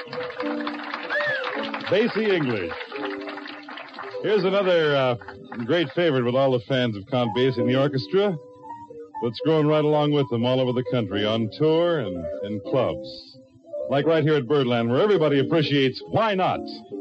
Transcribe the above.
Basie English. Here's another great favorite with all the fans of Count Basie and the orchestra that's growing right along with them all over the country on tour and in clubs. Like right here at Birdland, where everybody appreciates Why Not?